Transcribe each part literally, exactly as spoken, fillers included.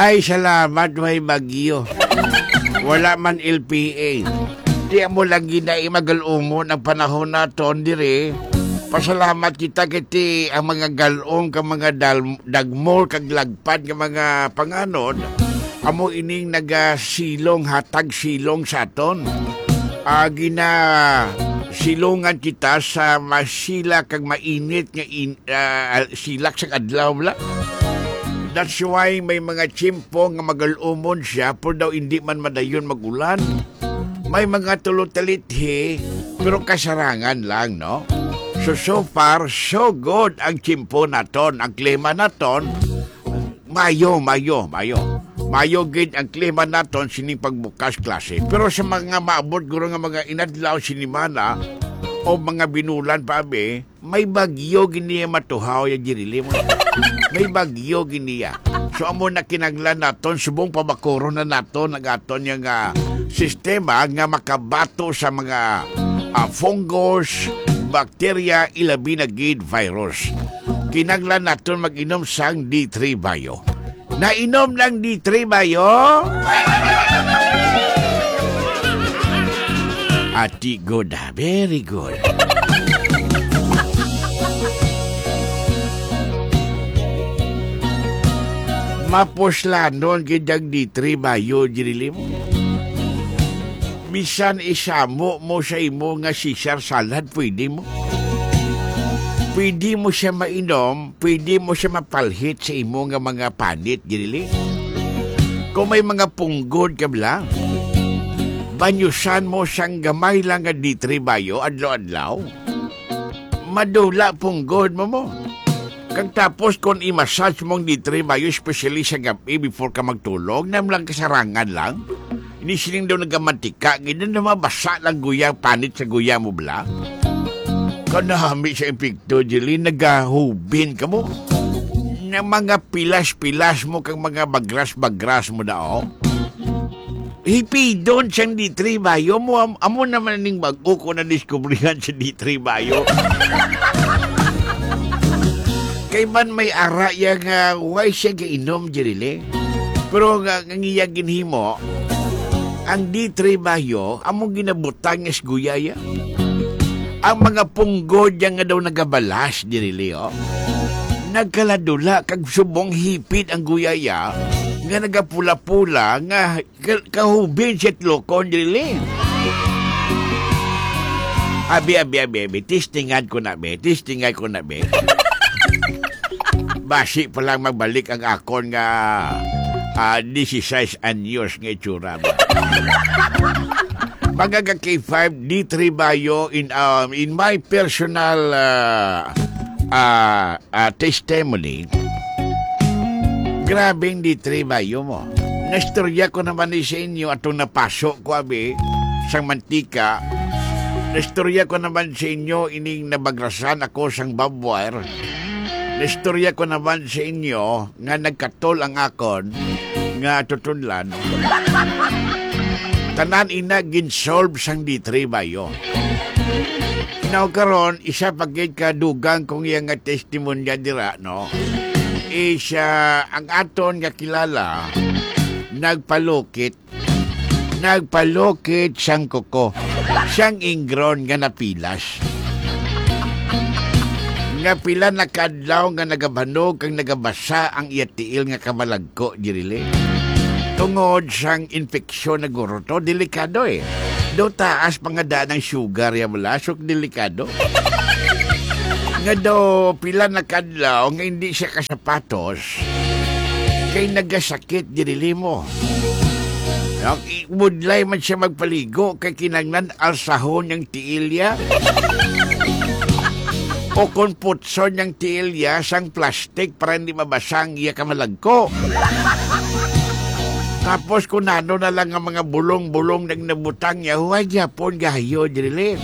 Ay, salamat, may bagyo. Wala man L P A. Di mo lang ginai magalumon ang panahon na ton dire. Pasalamat kita kiti ang mga galong ka mga dal, dagmol kag lagpad ka mga panganod. Amo ining nagasilong hatag silong sa aton. Uh, gina silongan kita sa masila kag mainit nga in, uh, silak sa adlaw bla. That's why may mga chimpo nga magalumon siya por daw hindi man madayon magulan. May mga tulutalithi pero kasarangan lang, no? So, so far, so good ang chimpo naton. Ang klima naton, mayo, mayo, mayo. Mayo gid ang klima naton sining pagbukas klase. Pero sa mga maabot guro nga mga inadlaw sinimana o mga binulan pa be, may bagyo giniya matuhaw ya jirili mo. May bagyo giniya. So amo na kinaglan naton subong pabakuro na naton nagaton yung uh, sistema nga makabato sa mga uh, fungus, bakterya, ilabi na gid virus. Kinaglan naton mag-inom sang D three Bio. Nainom ng D three Bio? Ati good, very good. Mapuslanon gidang D three Bio jirili mo. Bisan isamo mo sa imo nga Caesar salad, pwede mo. Pwede mo siya mainom, pwede mo siya mapalhit sa imo nga mga panit, jirili. Kung may mga punggod ka lang, banyusan mo siyang gamay lang nga D three Bio, adlaw-adlaw. Madula punggod mo mo. Kag tapos kung i-massage mong D three Bio, especially sa gabi before ka magtulog, namlang kasarangan lang. Hindi siling daw nagamantika, ganyan na mabasa lang guya, panit sa guya mo bala. Kanahami sa epekto, Jilly, nagahubin ka mo. Na mga pilas-pilas mo kang mga bagras-bagras mo na, oh. Hipidon siyang D three Bio mo. Am amo naman ning bago ko na diskubrihan sa D three Bio. Kay man may ara yang uh, why siya gainom, Jilly. Pero nga uh, ngiyang ginhimo, ang D three Bio, among ginabutang is guyaya. Ang mga punggod yang nga daw nagabalas, dirili, oh. Nagkaladula, kag subong hipit ang guyaya, nga nagapula-pula, nga kahubin siya tlokon, dirili. Abi, abi, abi, abi, tistingan ko na, be, tistingan ko na, be. Basi pa lang magbalik ang akon nga uh, sixteen anyos nga itsura ba. Mga K five D three Bio in um, in my personal uh, uh, uh, testimony, grabing D three Bio mo. Nastorya ko naman ni sa inyo atong napasok ko abi sang mantika. Nastorya ko naman sa inyo ining nabagrasan ako sang barbwire. Nastorya ko naman sa inyo nga nagkatol ang akon nga tutunlan. Tanan ina ginsolve sang D three Bio. Now karon isa pagid ka dugang kung iya nga testimonya dira, no? Isa ang aton nga kilala nagpalukit nagpalukit sang kuko. Sang ingron nga napilas. Nga pila nakadlaw nga nagabanog kang nagabasa ang iya tiil nga kamalagko, jirili. Tungod sang infeksyon na guro to, delikado eh. Do taas pangadaan ng sugar ya mula, sok delikado. Nga do pila nakadlaw nga hindi siya kasapatos, kay nagasakit, jirili mo. Mudlay man siya magpaligo, kay kinangnan alsahon ng tiilya. O kung putson ng tiilya sang plastic para hindi mabasang iya kamalagko. Tapos kung ano na lang ang mga bulong-bulong nang nabutang niya, huwag yapon gayo, dili.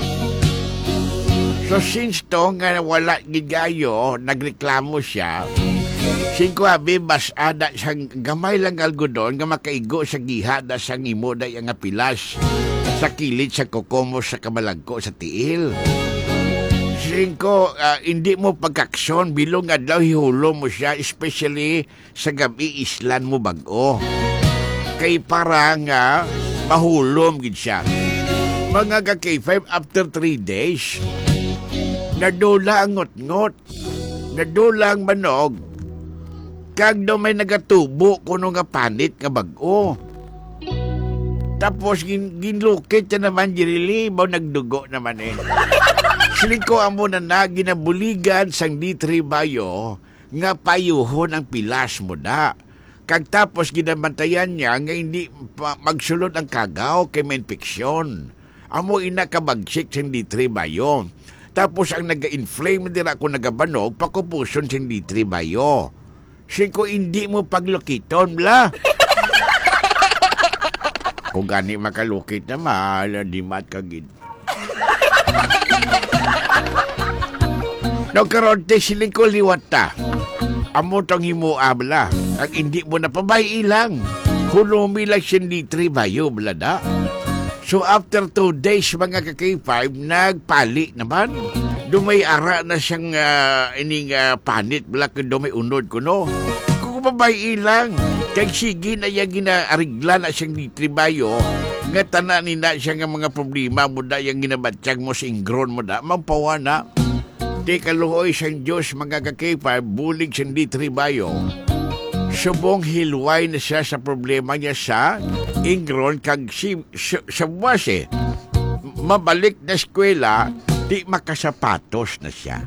So since to nga wala gigayo, nagreklamo siya, singko abi basada sang gamay lang algodon nga makaigo sa gihada sang imo day nga pilas sa kilit sa kokomo sa kamalagko sa tiil. Siling ko, ah, hindi mo pagkaksyon, bilong adlaw hihulo mo siya, especially sa gabi islan mo bago. Kay para nga mahulom gid siya. Mga ka-K five, after three days, nadula ang ngot-ngot, nadula ang manog, kag daw may nagatubo kuno nga panit nga bago. Tapos gin, ginlukit na naman jirili, baw nagdugo naman eh. Siliko amo na na ginabuligan sang D three bayo nga payuhon ang pilas mo na. Kag tapos ginabantayan niya nga hindi pa, magsulod ang kagaw kay may infeksyon. Amo ina kabagsik sang D three bayo. Tapos ang naga-inflame dira ko nagabanog pakupuson sang D three bayo. Siliko hindi mo paglukiton bla. Kung gani makalukit na mahal, di mat kagid. Nagkaroon siling ko liwat ta. Amo tong himo abla. Ang hindi mo napabay ilang. Hulumi lang siya D three bayo, blada. So after two days, mga ka-K five, nagpali naman. Dumay ara na siyang uh, ining uh, panit, bala kung dumay unod ko, no? Kung babay ilang, kag sige na yung ginaarigla na siyang D three bayo, nga tananin na siya nga mga problema mo da, yung ginabatsyag mo sa ingron mo da, mampawa na. Di kaluhoy siyang Diyos, mga ka-K five, bulig siyang D three bayo. Subong hilway na siya sa problema niya sa ingron, kag si, si, sa buwas eh. Mabalik na eskwela, di makasapatos na siya.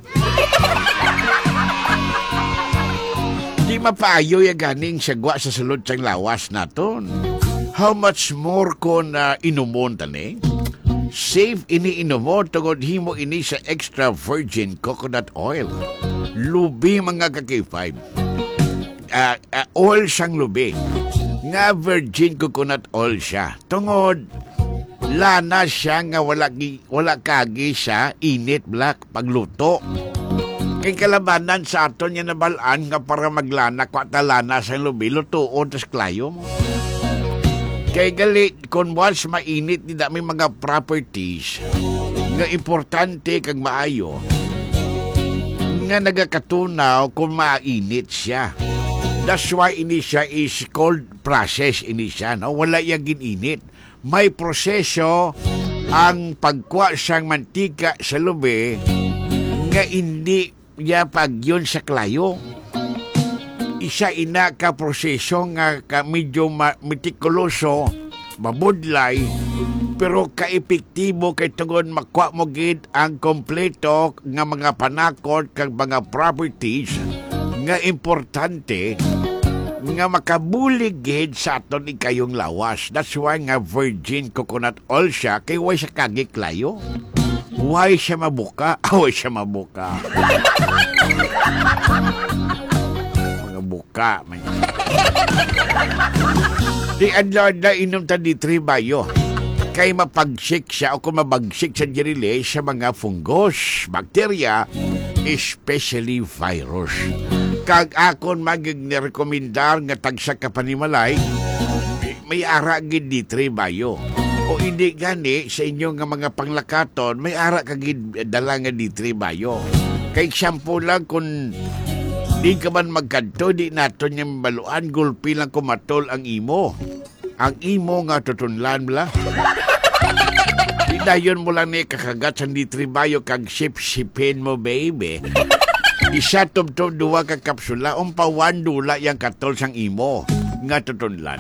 Di mapayo yung ganing sagwa sa sulod siyang lawas naton. How much more ko na inumon tani? Safe ini inumo tungod himo ini sa extra virgin coconut oil. Lubi mga ka-K five. Uh, uh, oil siyang lubi. Nga virgin coconut oil siya. Tungod, lana siya nga wala, wala kagi siya init black pagluto. Kay kalabanan sa aton niya nabalaan nga para maglana kwata lana sa lubi, lutuon tas klayo mo. Kay gali, kung once mainit, di may mga properties nga importante kag maayo nga nagakatunaw kung mainit siya. That's why ini siya is cold process ini siya, no? Wala yung gininit. May proseso ang pagkuha siyang mantika sa lubi nga hindi niya pag yun sa klayo. Isa ina ka proseso nga ka medyo ma- metikuloso, mabudlay, pero ka-epektibo kay tungod makuha mo gid ang kompleto nga mga panakot kag mga properties nga importante nga makabulig gid sa aton ikayong lawas. That's why nga virgin coconut oil siya kay way siya kagik layo. Why siya mabuka? Why siya mabuka? Mga buka man. Di adlaw na inom ta D three bayo. Kay mapagsik siya o kung mabagsik sa jirili sa mga fungus, bakterya, especially virus. Kag akon magig nirekomendar nga tagsa ka panimalay, may ara gid D three bayo. O hindi gani sa inyo nga mga panglakaton, may ara kagid dala nga D three bayo. Kay shampoo lang kung di ka man magkanto, di naton yung baluan, gulpi lang kumatol ang imo. Ang imo nga tutunlan la. Di dayon mo lang ni kakagat sa D three bayo kag sip-sipin mo, baby. Isa tub-tub duwa ka kapsula, umpawan dula yang katol sang imo nga tutunlan.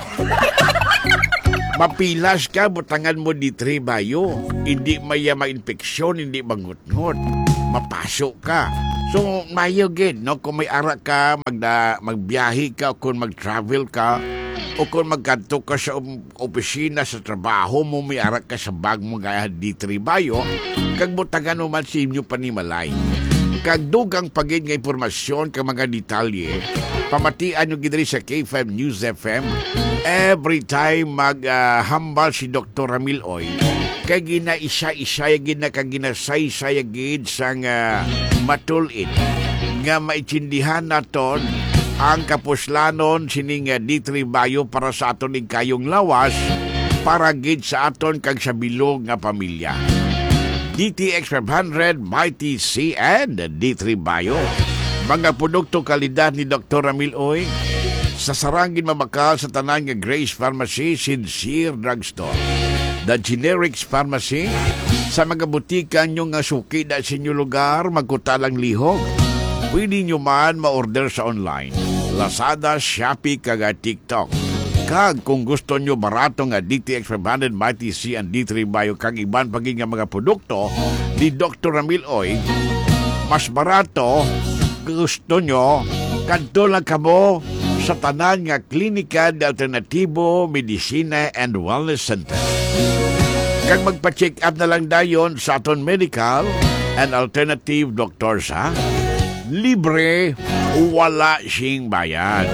Mapilas ka, butangan mo D three bayo. Hindi maya ma-infeksyon, hindi mangut-ngut. Mapasok ka. So, mayo gid, no? Kung may ara ka, magda, magbiyahe ka, o kung mag-travel ka, o kung magkanto ka sa um, opisina, sa trabaho mo, may ara ka sa bag mo gaya D three bayo, kag butangan mo man sa inyo panimalay. Kag dugang pagin nga impormasyon kag mga detalye, pamatian nyo gidri sa K five News F M every time maghambal uh, si Doctor Ramil Oy. Kay gina isa-isa gina kag ginasay-say gid sang uh, matulid nga maitsindihan naton ang kapuslanon sining uh, D three bayo para sa aton ning kayong lawas para gid sa aton kag sa bilog nga pamilya. D T X five hundred, Mighty C, and D three Bio. Mga produkto kalidad ni Doctor Ramil Oy. Sa sarangin mamakal sa tanan nga Grace Pharmacy, Sincere Drugstore. The Generics Pharmacy. Sa mga butika nyo nga suki na sa inyo lugar, magkutalang lihok. Pwede nyo man ma-order sa online. Lazada, Shopee, kaga TikTok. Kag kung gusto nyo barato nga D T X five hundred, Mighty C, and D three Bio kag iban pagi nga mga produkto ni Doctor Ramil Oy, mas barato gusto nyo kadto lang kamo sa tanan nga klinika de alternatibo, medisina and wellness center. Kag magpa-check up na lang dayon sa aton medical and alternative doctors ha. Libre, wala sing bayad.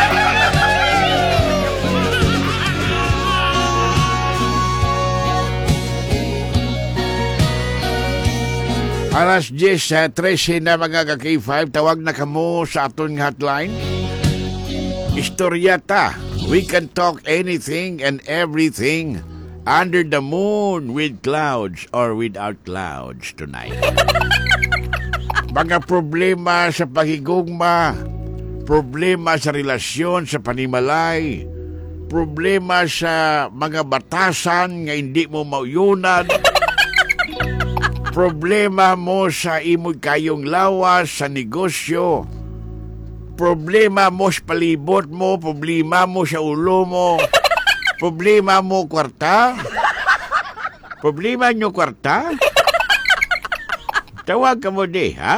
Alas diyes, trese na mga ka-K five, tawag na kamo sa aton hotline. Istoryata, we can talk anything and everything under the moon with clouds or without clouds tonight. Mga problema sa pagigugma, problema sa relasyon sa panimalay, problema sa mga batasan nga hindi mo mauyunan, problema mo sa imoy kayong lawas sa negosyo, problema mo sa palibot mo, problema mo sa ulo mo, problema mo kwarta, problema nyo kwarta, tawag ka mo di, ha?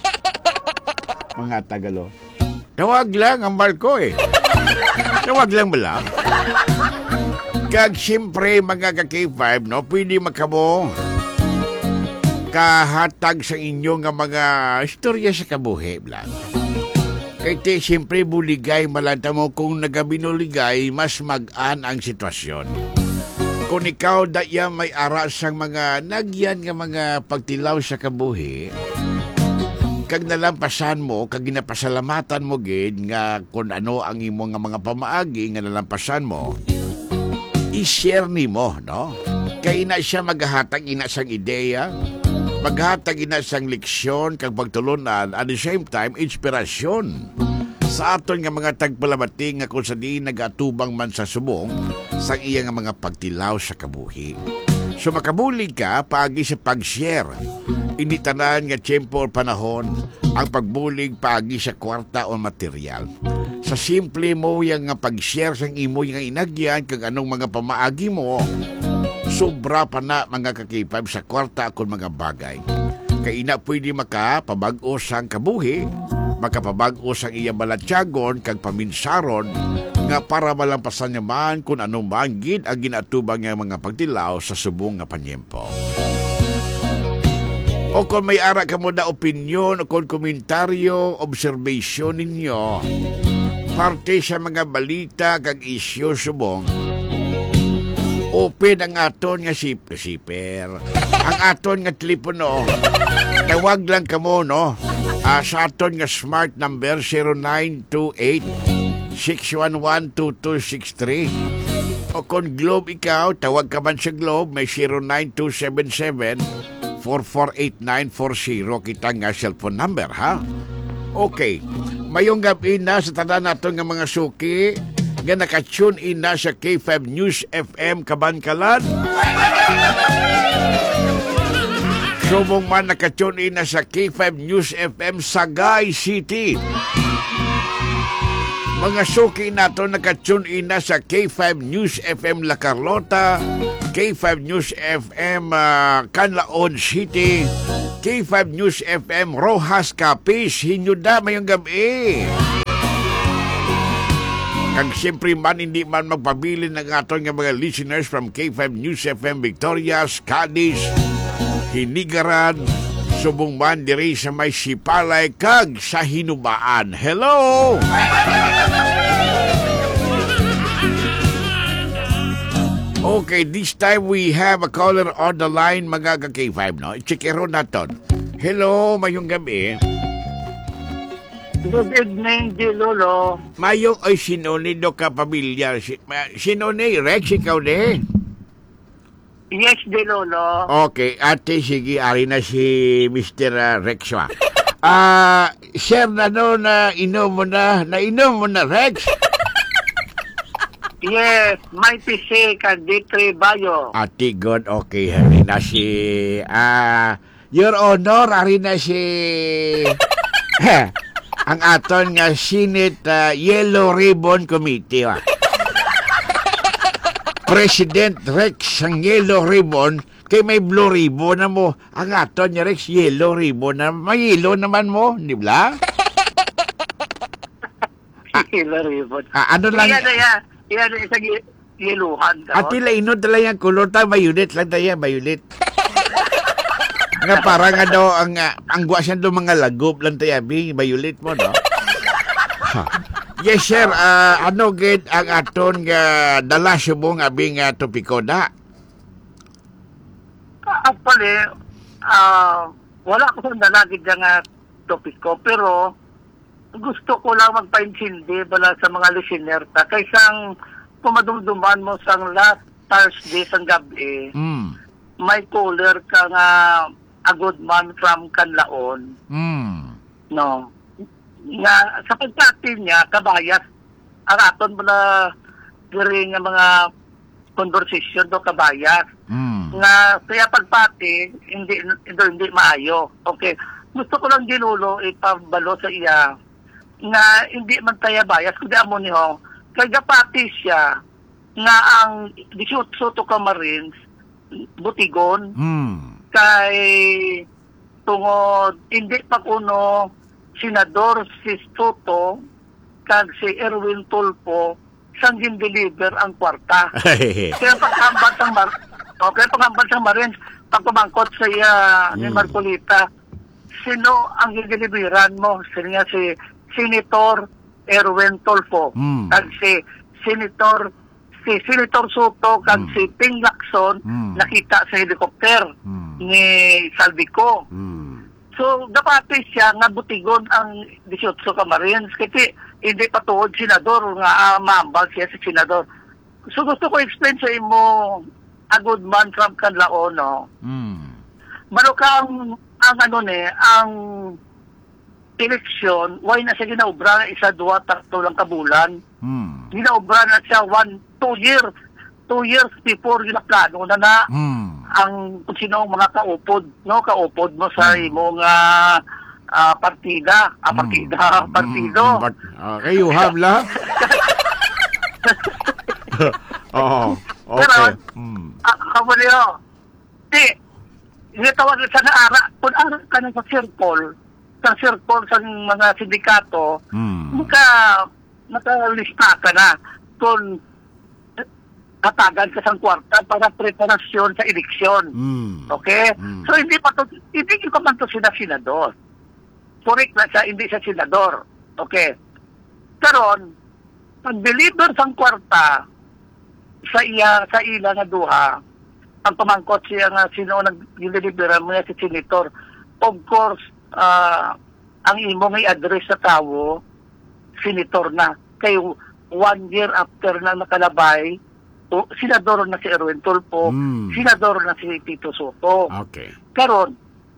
Mga Tagalo. Tawag lang ang barko eh. Tawag lang bala. Kag siyempre mga ka-K five, no, pwede makamo kahatag sa inyo nga mga istorya sa kabuhi, blan. Kaya te, siyempre buligay, malanta mo kung nagabinuligay, mas mag-an ang sitwasyon. Kung ikaw daya may aras ang mga nagyan nga mga pagtilaw sa kabuhi, kag nalampasan mo, kag ginapasalamatan mo gid nga kung ano ang imo nga mga pamaagi nga nalampasan mo, i-share ni mo, no? Kaya ina siya maghahatag ina sang ideya, maghatag ina sang leksyon kag pagtulunan, at the same time inspirasyon sa aton nga mga tagpalamati nga kung sa di nagatubang man sa subong sa iya nga mga pagtilaw sa kabuhi. So makabulig ka paagi sa pag-share. Hindi tanan nga tiyempo o panahon ang pagbulig paagi sa kwarta o material. Sa simple mo yang nga pag-share sang imo nga inagyan kag anong mga pamaagi mo, sobra pa na mga kakipab sa kwarta akong mga bagay. Kaya ina pwede maka pabag-o sang kabuhi, makapabag-o sang iya balatyagon kag paminsaron nga para malampasan naman kung anong manggid ang ginatubang nga mga pagtilaw sa subong nga panyempo. O kung may ara ka mo na opinyon o kung komentaryo, observation ninyo, parte sa mga balita kag isyo subong, open ang aton nga siper-siper. Ang aton nga telepono, tawag lang ka mo, no? Uh, sa aton nga smart number zero nine two eight, six one one, two two six three. O kung Globe ikaw, tawag ka man sa Globe, may zero nine two seven seven, four four eight nine four zero kita nga cellphone number, ha? Okay. Mayong gabi na sa tanan naton nga mga suki nga naka-tune in na sa K five News F M Kabankalan. Subong man naka-tune in na sa K five News F M Sagay City. Mga suki nato naka-tune in na sa K five News F M La Carlota, K five News F M uh, Canlaon City, K five News F M Rojas Capiz, Hinyuda mayong gabi. Kag siyempre man hindi man magpabilin ng aton nga mga listeners from K five News F M Victorias, Cadiz, Hinigaran, subong man diri sa may Sipalay kag sa Hinubaan. Hello! Okay, this time we have a caller on the line, mga ka-K five, no? Chikero naton. Hello, mayong gabi. Good evening, Di Lolo. Mayong ay sinoni do ka pamilyar. Si, sinoni, Rex, ikaw de? Yes, De Lolo. Okay, ate, sige, ari na si mister uh, Rex. ah. Ah, sir, na no, na inom mo na, na inom mo na, Rex. Yes, may P C, kag D three Bayo. Ate, good, okay, ari na si, ah, Your Honor, ari na si, ang aton nga Senate uh, Yellow Ribbon Committee. ah. President Rex ang Yellow Ribbon, kay may blue ribbon na mo. Ang aton niya Rex, yellow ribbon na. May yellow naman mo, di ba? Yellow ribbon. Ah, ano lang? Iyan na yan. Iyan na isang y- yeluhan. At pila inod tala yung kulor ta, violet lang tayo, violet. Nga parang nga daw, ang, uh, ang guwasyan daw mga lagop lang tayo, bing, violet mo, no? Ha. Yes, sir. Uh, ano gid ang aton nga dala subong abing uh, topiko da? Actually, ah, wala ko sa nalagid nga topic ko, pero gusto ko lang magpaintindi bala sa mga listener ta. Kaysang pumadumduman mo sang last Thursday sang gabi, Mm. may caller ka nga a good man from Canlaon, Mm. no? Nga sa pagkatin niya, kabayas, ang aton mo na diri nga mga conversation do kabayas. Mm. Nga kaya pagpati, hindi, hindi, hindi maayo. Okay. Gusto ko lang ginulo ipabalo sa iya nga hindi man tayo bias, kundi amo niyo, kay gapati siya nga ang eighteen to Camarines, Butigon, Mm. kay tungod, hindi pa kuno Senador si Soto, kag si Erwin Tulfo, sang gin-deliver ang kwarta. Kaya paghambal sang Mar okay, paghambal sang Marines, pagkumangkot sa iya ni Mm. Marcolita, sino ang gin-deliveran mo? Sino nga si Senator Erwin Tulfo, Mm. kag si Senator si Senator Soto, kag Mm. si Ping Lacson, Mm. nakita sa helicopter Mm. ni Salvico. Mm. So, dapat siya nga butigon ang eighteen Camarines kasi hindi pa tuod senador nga uh, maambag siya si senador. So, gusto ko explain sa imo a good man from Canlaon, no? Mm. Mano ka ang, ang ano ni, ang eleksyon, why na siya ginaobra na isa, dua, tatlo lang kabulan. Mm. Ginaobra na siya one, two years. Two years before ginaplano na na Mm. ang kung sino ang mga kaupod, no? Kaupod mo sa imong uh, uh, partida, ah, partida, Mm. partido. Mm. But, okay, you have la? Oo. Okay. Mm. Ah, kamo niyo. Di, gitawag sa naara, kung ara ka na sa circle, sa circle sa mga sindikato, Mm. maka, nakalista ka na kung katagan ka sa kwarta para preparasyon sa eleksyon. Mm. Okay? Mm. So, hindi pa to, hindi ko man to sila senador. Correct na siya, hindi siya senador. Okay? Karon, pag-deliver sang kwarta sa iya, sa ila nga duha, ang pamangkot siya nga sino nag-deliveran mo niya si senator. Of course, ah, ang imo nga i-address sa tao, senator na. Kayo, one year after na nakalabay, o, senador na si Erwin Tulfo, Mm. senador na si Tito Soto. Okay. Karon,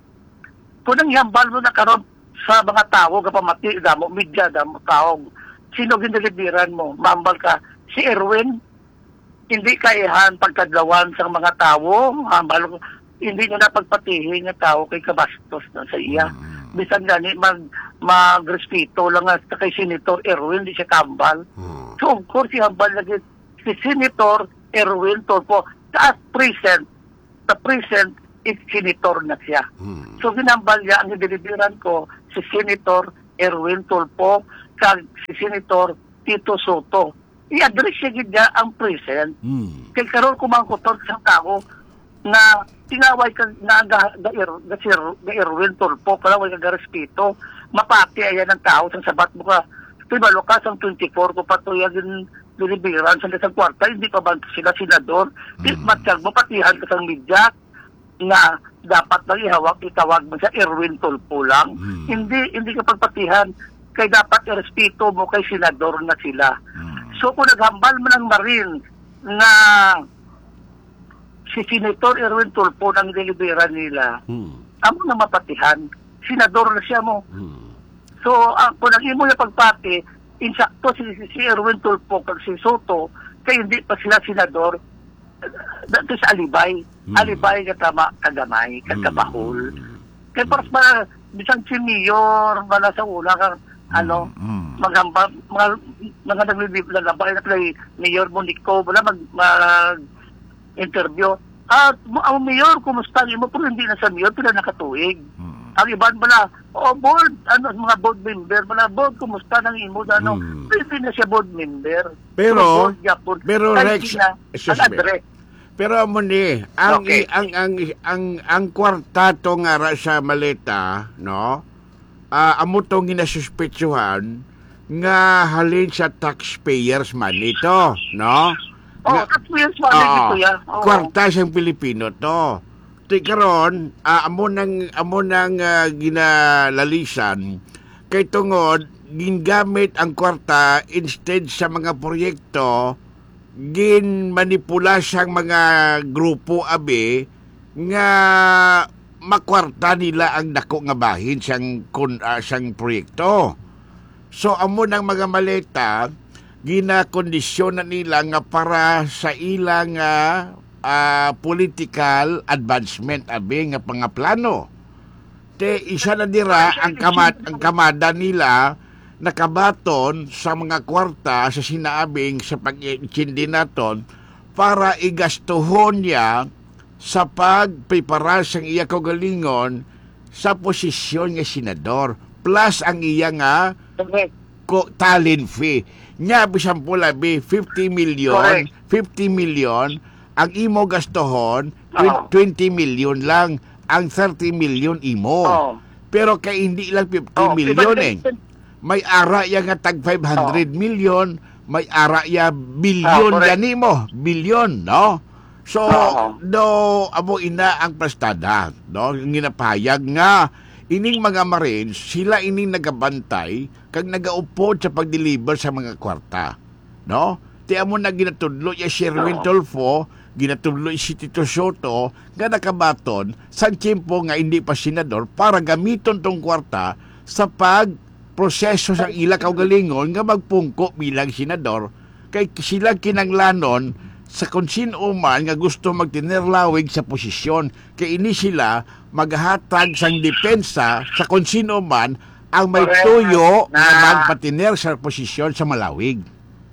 kung ang hambal mo na karon sa mga tao, kapamati, damo, media, damo, tao, sino ginalibiran mo? Mambal ka, si Erwin, hindi kaihan pagkadlawan sa mga tao, hambal, hindi nyo na pagpatihin ng tao kay kabastos na sa iya. Mm. Bisan gani, mag, mag-respeto lang nga kay Senator Erwin, di siya kambal. Mm. So, of course, si hambal lagi si Senator Erwin Tulfo sa present, sa present is Senator na siya. Mm. So, ginambal niya ang deliveran ko si Senator Erwin Tulfo kag si Senator Tito Soto. I-address siya gid niya ang present. Mm. Kay karon kumangkuton sa tao na tinaway ka na ga, ga, ga, ga, sir, ga Erwin Tulfo, kalaway ka ga respeto, mapati ayan ng tao sa sabat mo ka. Tibalo ka sang twenty-four ko patuyagin deliveran sa isang kwarta, hindi pa ba sila senador? Di Mm. matiyag mo, patihan ka sa media na dapat lang ihawak, itawag mo sa Erwin Tulfo lang. Mm. Hindi hindi ka pagpatihan, kay dapat irespeto mo kay senador na sila. Mm. So kung naghambal mo ng Marine na si Senator Erwin Tulfo ng delibera nila, Hmm. amo na mapatihan, senador na siya mo. Hmm. So, ang kung ang imo na pagpati, insakto si, si Erwin Tulfo kag si Soto, kaya hindi pa sila senador, that is alibay. Hmm. Alibay ka tama, kagamay, kagabahol. Hmm. Kaya paras ba, bisang si Mayor, bala sa una kang, ano, Hmm. maghamba, mga, mga naglilabay na play, Mayor Monico, wala mag, mag, interview. At ang Mayor, kumusta mo? Pero hindi na sa Mayor, pila nakatuig. Hmm. Ang iban bala, oh board, ano, mga board member, bala, board, kumusta nang imo, ano, Hmm. pwede na siya board member. Pero, board, yapon, pero kahit Rex, sina, excuse ang me. address. Pero mo ni, ang, Okay. ang, ang, ang, ang kwartato nga ra sa maleta, no? Ah, amo tong ginasuspetsuhan nga halin sa taxpayers money to, no? Oh, Nga- that's weird, swali Oo, dito ya. Oh. kwarta siyang Pilipino to. Ti karon, ah, amo nang amo nang ah, ginalalisan kay tungod gingamit ang kwarta instead sa mga proyekto gin manipula siyang mga grupo abi nga makwarta nila ang dako nga bahin siyang kun ah, siyang proyekto. So amo nang mga maleta ginakondisyon na nila nga para sa ilang ah, ah, political advancement abi nga pangaplano. Te isa na dira ang kamad ang kamada nila nakabaton sa mga kwarta sa sinaabing sa pag-iintindi naton para igastuhon niya sa pagprepara sa iya kaugalingon sa posisyon nga senador plus ang iya nga Correct. ko talent fee. Nya bisan pula bi fifty million, Correct. fifty million ang imo gastuhon, Oo. twenty million lang ang thirty million imo. Oo. Pero kay hindi lang fifty Oh, million iba- eh. May ara ya nga tag five hundred million, may ara ya billion Oh, correct. gani mo, billion, no? So, Oo. do amo ina ang plastada, no? Yung ginapahayag nga ining mga Marines, sila ining nagabantay kag nagaupod sa pag-deliver sa mga kwarta, no? Ti amo na ginatudlo ya Sherwin Oo. Tulfo, ginatudlo si Tito Soto nga nakabaton sa tiempo nga hindi pa senador para gamiton tong kwarta sa pag proseso sa ila kaugalingon nga magpungko bilang senador kay sila kinanglanon sa kung sino man nga gusto magtinerlawig sa posisyon kay ini sila maghatag sang depensa sa kung sino man ang may Correct. tuyo Na- na magpatiner sa posisyon sa malawig.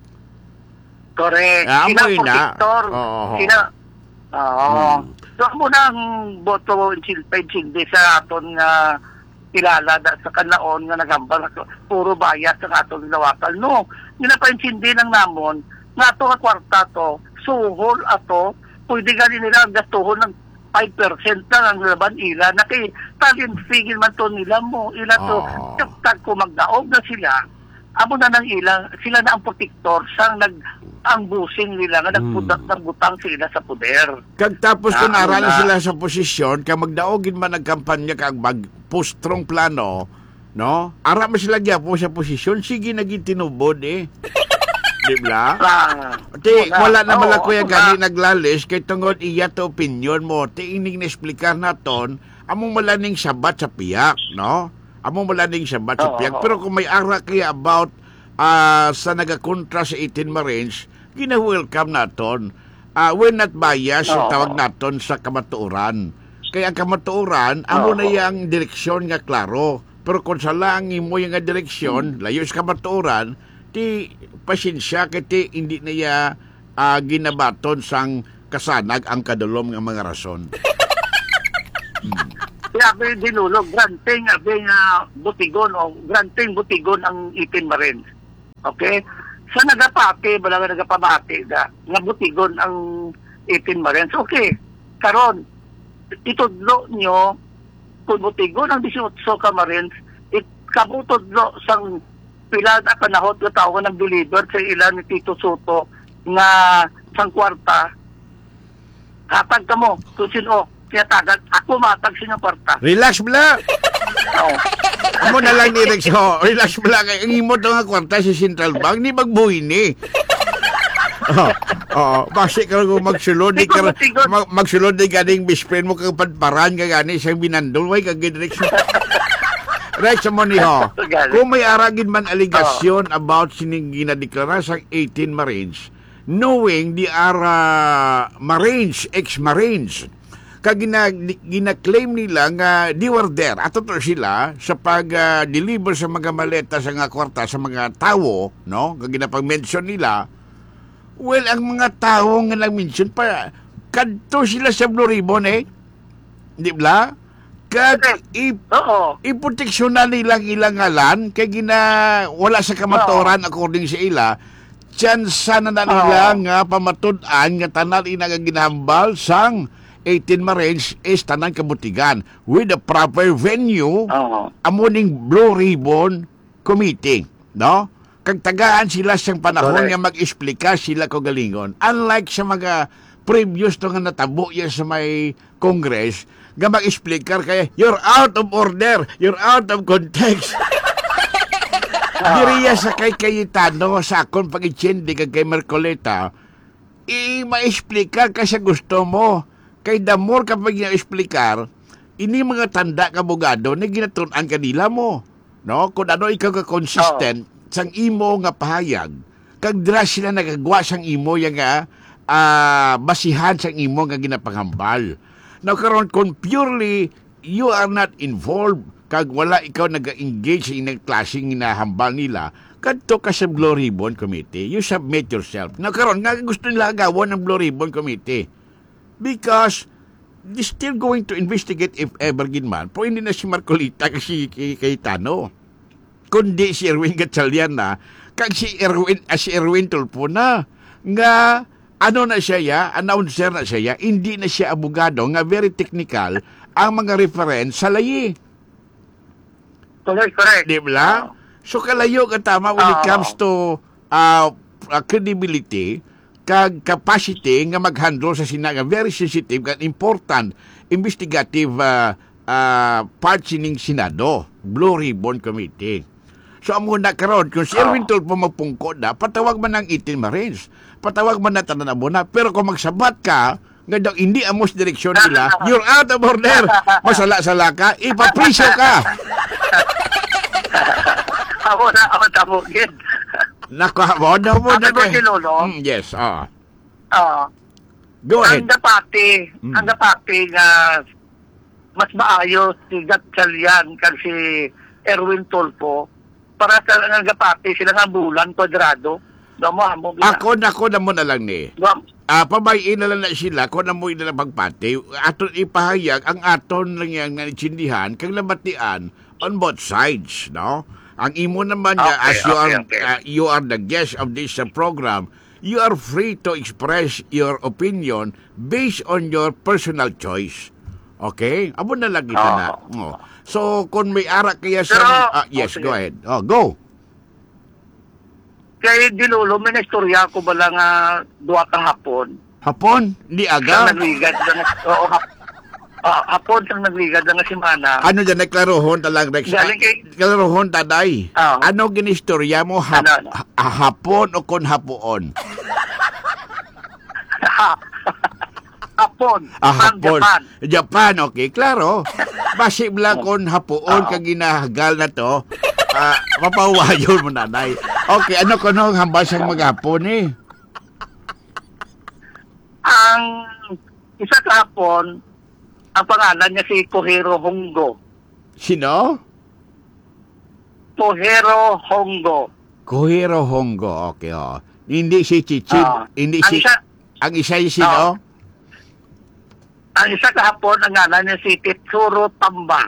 Correct. Ah, Sina mo ina. protector. Oo. Sina, oo. Hmm. So, amo na ang boto silpay-silbi sa aton nga kilala da, sa kanaon nga nagambal ako, puro bayad sa aton lawakal. No, ninapaintindi lang namon nga ato nga kwarta to, suhol ato, pwede gani nila ang gastuhon ng five percent lang ang laban ila na kay talent figil man to nila mo ila to Oh. kapag kung magdaog na sila amo na nang ilang sila na ang protector sang nag ang busing nila nga nagpudak ng butang sila sa poder. Kag tapos Ah, kung aralan wala. sila sa posisyon, kag magdaogin man nagkampanya kag mag-postrong plano, no? Ara man sila gyapo sa posisyon, sige naging tinubod eh. Di ba? Ah, Ti, wala na Oo, bala kuya ako gani na. naglalis kay tungod iya to opinion mo. Ti ining na-explicar naton, among malaning sabat sa piyak, no? Among malaning sabat sa Oo, piyak. oo. Pero kung may ara kaya about ah, sa nagakontra sa eighteen Marines, gina-welcome naton. Ah, we're not biased sa Oo. tawag naton sa kamatuoran. Kaya ang kamatuoran, amo Oo. na yang direksyon nga klaro. Pero kung sa lang mo yung nga direksyon, layo sa kamatuoran, ti pasensya kay ti hindi na ya ah, ginabaton sang kasanag ang kadulom nga mga rason. Kaya ako yung dinulog, granting, abi nga butigon, o granting butigon ang itin Marines. Okay? Sa nagapati, bala nga nagapamati, da, nga butigon ang itin Marines. Okay, karon itudlo nyo, kung butigon ang eighteen ka Marines, ikabutudlo sang pila na panahon nga tao nga nag-deliver sa ilan ni Tito Soto nga sang kwarta, hatag ka mo, kung sino, kaya tagad, ako matag sino kwarta. Relax bla. Oo. Amo na lang ni Rex ho. Relax bla kay ang imo to nga kwarta sa Central Bank ni magbuhi ni. Oo, oh, basi ka kung magsulod, di ka, Siguro, siguro. mag, magsulod di ganing bispren mo kang padparan ka gani siyang binandol, way kag direksyon. Right sa mo ni ho. Galing. Kung may aragin man aligasyon about sining ginadeklara sa eighteen Marines, knowing the are uh, Marines, ex-Marines, kag gina, gina-claim nila nga they were there. Ato to sila sa pag-deliver sa mga maleta sa nga kwarta sa mga tao, no? Kag ginapag-mention nila, well, ang mga tao nga nag-mention pa, kadto sila sa Blue Ribbon eh. Di ba? Kag ip Oo. iproteksyonan nilang ilang ngalan kay gina wala sa kamatoran according sa ila tsansa na na nila Oo. nga pamatud-an nga tanan ina nga ginahambal sang eighteen Marines is tanan kabutigan with the proper venue Oo. amuning Blue Ribbon Committee, no? Kag tagaan sila siyang panahon Correct. nga mag-explika sila ko galingon. Unlike sa mga previous to nga natabo yan sa may Congress, nga mag-explicar kaya, you're out of order, you're out of context. Diriya sa kay Cayetano, sa akong pag-itsindi kag kay Mercoleta, i-ma-explicar ka sa gusto mo. Kay the more kapag i-explicar, ini mga tanda kabugado na ginatunan kanila mo. No? Kung ano ikaw ka-consistent sang imo nga pahayag, kag dira sila nagagwa sang imo yung nga ah, basihan sang imo nga ginapanghambal. Now karon kung purely you are not involved kag wala ikaw nag-engage sa inang klaseng hinahambal nila, kadto ka sa Blue Ribbon Committee, you submit yourself. Now karon nga gusto nila agawon ng Blue Ribbon Committee because they're still going to investigate if ever ginman po hindi na si Marcolita kasi kay Cayetano, kundi si Erwin Gatchalian na kag si Erwin, ah, si Erwin Tulfo na nga ano na siya ya, announcer na siya ya, hindi na siya abogado nga very technical ang mga reference sa layi. Correct, correct. Di ba? So kalayo ka tama when it Oo. comes to uh, uh, credibility kag capacity nga mag-handle sa sinaga very sensitive and important investigative uh, uh, part sining Senado, Blue Ribbon Committee. So amo na karon kung si Erwin Oo. Tulfo magpungkod na, patawag man ng eighteen Marines, patawag man na tanan amo na, pero kung magsabat ka nga daw hindi amos direksyon nila, you're out of order. Masala-sala ka, ipapriso ka. Ako na, ako tabugin. Nako, mo daw mo Sabi na mo, Sinolo? Mm, yes, ah. Oo. Go ahead. Ang dapati, Mm. ang dapati nga mas maayos si Gatchalian kag si Erwin Tulfo para sa nga dapati sila nga bulan kwadrado. Damo amo gina. Ako na ko na mo na lang ni. Dam- Ah, pabayin na lang na sila kung na mo na pagpati. Aton ipahayag ang aton lang yang nga itsindihan kag labatian on both sides, no? Ang imo naman nga, Okay, as you okay, are okay. uh, you are the guest of this uh, program, you are free to express your opinion based on your personal choice. Okay? Abo na lang kita Oo. na. Oh. So, kung may ara kaya sa... Pero- ah, yes, oh, go sige. ahead. Oh, go. Kay Dilulo, may nastorya ko bala nga duwa ka hapon. Hapon? Di Sa aga? nagligad na nga, oo, hap, ah, hapon sa nagligad na nga simana. Ano dyan, nagklarohon talang Rex? Galing kay- Klarohon, taday. Oo. Ano ginistorya mo? Hap, Ano, ano? ha- hapon o kon hapuon? hapon. Ah, Ang hapon. Japan. Japan, okay, klaro. Basi bla kon hapuon Oo. kag ginahagal na to. Ah, mapawayon mo nanay. Okay, ano ko no hambal sang maghapon eh? Ang isa kahapon, ang pangalan niya si Kohiro Hongo. Sino? Kohiro Hongo. Kohiro Hongo, okay oh. Hindi si Chichid, Oo. hindi ang si isa, ang isa yung sino? Oo. ang isa kahapon, ang ngalan niya si Tetsuro Tamba.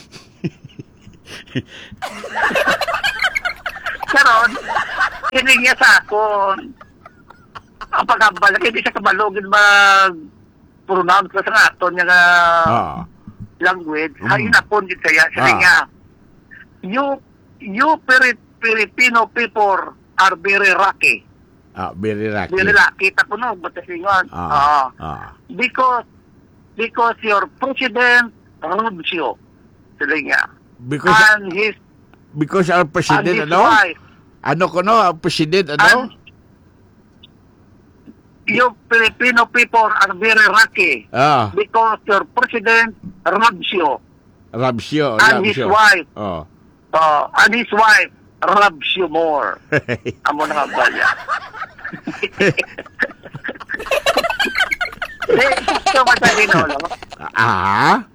Karon, hinig niya sa akon. Ang pagkabalik, hindi siya kabalogin mag-pronounce ko sa aton niya nga Ah. language. Mm. Hayin apon din kaya. Sabi Ah. niya, you, you Piri- Filipino people are very lucky. Ah, very lucky. Very lucky. Tapo no, batasingon. Ah. Ah. Ah. Because, because your president robs you. Sabi niya. Because And his, because our and president his ano? wife. Ano ko no, ang president ano? And, you Filipino people are very lucky Ah, because your president, Rabsio, Rabsyo, and his Rabsyo. wife, Oh. uh, and his wife, Rabsio more. Amo na nga ba yan? Eh, gusto mo tayo rinolo? ah?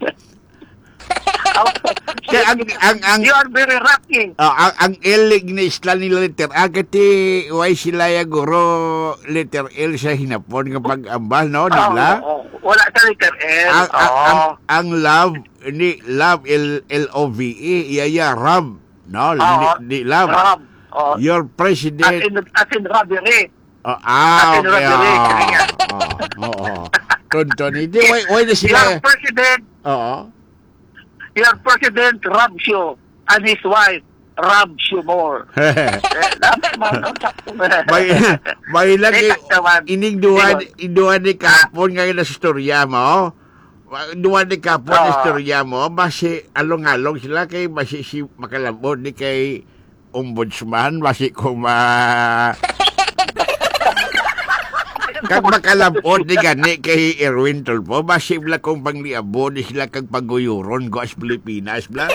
Kaya ang, ang, ang, You are very lucky. ah, ang, ang L ni isla nila letter A, kati way sila ya guro letter L sa hinapon kapag ambal, no? Di ba? Oo, oo. Wala sa letter L. ang, ang, Oo. ang, ang love, ni love, L, L-O-V-E, iya ya, Rob, no? Oo. Di, di love. Rob. Oo. Your As president, in, as in robbery. oh, ah, Atin okay, Rodriguez, oh, kaya. oh, oh, oh. Tonton, hindi, way, way na Your sila, president, oo. your president, Rabsio, and his wife, Rabsio more. Eh, dapat mo, no? may, may lang, Eh, katawan. ining duwan, Diba? induwan ni kapon ngayon na storya mo, duwan ni kapon na Oo. storya mo, basi along-along sila kay basi si makalabot ni kay ombudsman, basi kuma kag makalabot ni gani kay Erwin Tulfo, basi bla kong pangliabo ni sila kag paguyuron go as Pilipinas bla.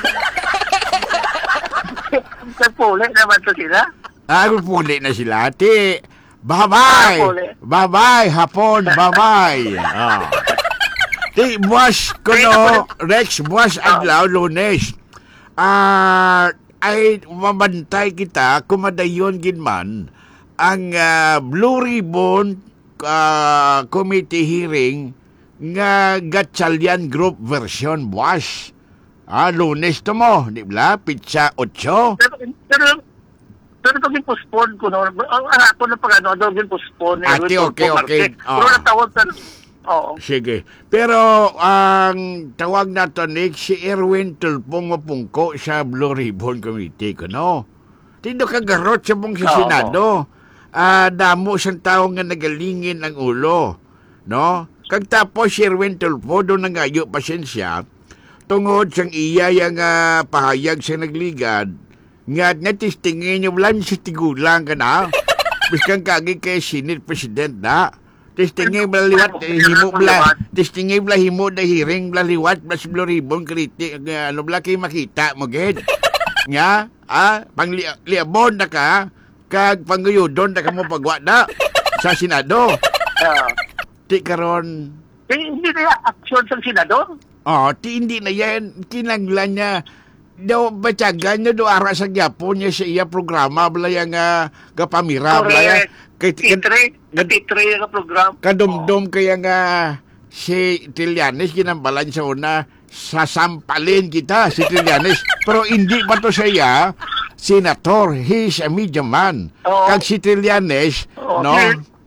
Nagpuli naman to sila. Ah, puli na sila. Ti, bye-bye. Ah, puli. Bye-bye, hapon, bye-bye. Ah. Ti, buwas ko Ay, no, ako- Rex, buwas adlaw, lunes. Ah, ay mamantay kita, kumadayon ginman, ang ah, Blue Ribbon ah, Committee hearing nga Gatchalian Group version, buwas. Ah, lunes to mo, di ba? Pizza otso. Pero, pero, pero pag postpone ko, no, ang anak ko na pag ano, daw din postpone. Ate, okay, okay. Pero Ah. natawag ka, oo. Sige. Pero ang tawag nato ni si Erwin Tulfo mapungko sa Blue Ribbon Committee ko, no? Tindo kagarot sa mong sa Oo. Senado. Ah, damo siyang tao nga nagalingin ang ulo, no? Kag tapos si Erwin Tulfo doon nangayo pasensya tungod sang iya yang ah, pahayag sa nagligad nga natistingin yung lan si tigulang ka na. Biskan kagi kay Senate President na. Testingin bla liwat eh, himo bla testingin bla himo da hearing bla liwat bla si Blue Ribbon kriti uh, ano bla kay makita mo gid nga ah pang li, liabon na ka kag pangguyodon na ka mo pagwa na sa Senado Ah. ti karon Eh, hindi na action sa senador. oh ti hindi na yan kinanglan niya daw batyagan niya do ara sa gyapon niya sa iya programa bla yang uh, gapamira bla ya kay Titre, titre yung program. kadumdum kaya nga si Trillanes ginambalan sa una sasampalin kita si Trillanes pero hindi pa to siya senator, he's a media man. Oo. Kag si Trillanes Oo. no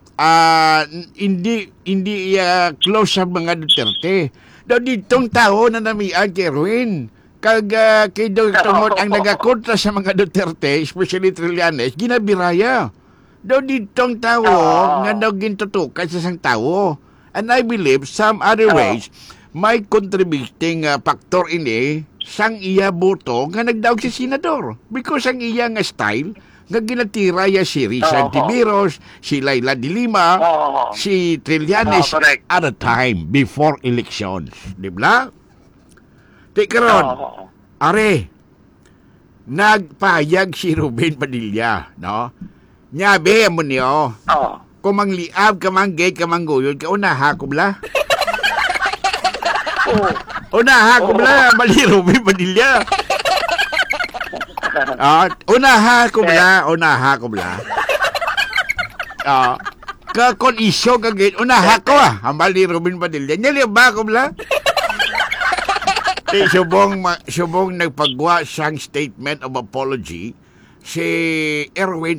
ah hindi hindi uh, close sa mga Duterte daw ditong tao na namiag kay Erwin kag uh, kay daw tungod ang nagakontra sa mga Duterte especially Trillanes ginabiraya daw ditong tao Oo. nga daw gintutukan sa isang tao. And I believe some other Oo. ways may contributing uh, factor ini sang iya boto nga nagdaog si senador. Because ang iya nga style nga ginatira ya si Risa Oo. Tibiros, si Laila de Lima, Oo. si Trillanes Oo, correct. at a time before elections. Di ba? Di karon, Oo. are, nagpayag si Ruben Padilla, no? Nyabe mo niyo, Oo. kung mangliab ka manggay ka mangguyod ka, unaha ko bla. Oo. Unaha ko bla, mali Ruben Padilla. Ah, unaha ko bla, unaha ko bla. Ah, ka kon isyo ka gid, unaha ko ah, hambal ni Ruben Padilla. Nyali ba ko bla? Eh, subong, ma- subong nagpagwa siyang statement of apology si Erwin